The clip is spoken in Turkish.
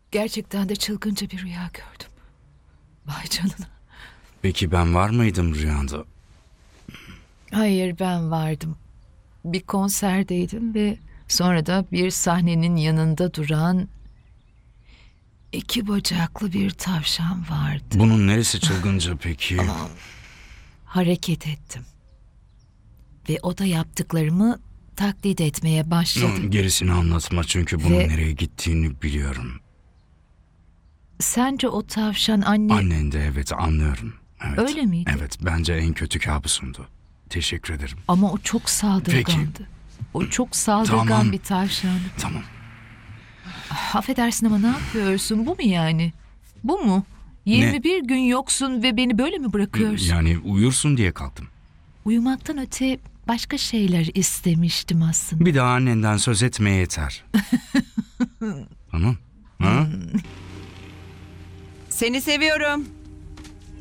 Gerçekten de çılgınca bir rüya gördüm. Vay canına. Peki ben var mıydım rüyanda? Hayır, ben vardım. Bir konserdeydim ve sonra da bir sahnenin yanında duran 2 bacaklı bir tavşan vardı. Bunun neresi çılgınca peki? Hareket ettim. Ve o da yaptıklarımı taklit etmeye başladı. Gerisini anlatma çünkü bunun Ve- nereye gittiğini biliyorum. Sence o tavşan anne... Annen de evet anlıyorum. Evet. Öyle miydi? Evet bence en kötü kabusumdu. Teşekkür ederim. Ama o çok saldırgandı. O çok saldırgan Tamam. bir tavşandı. Tamam. Affedersin ama ne yapıyorsun? Bu mu yani? Bu mu? 21 gün yoksun ve beni böyle mi bırakıyorsun? Yani uyursun diye kalktım. Uyumaktan öte başka şeyler istemiştim aslında. Bir daha annenden söz etmeye yeter. Tamam. Ha? Seni seviyorum.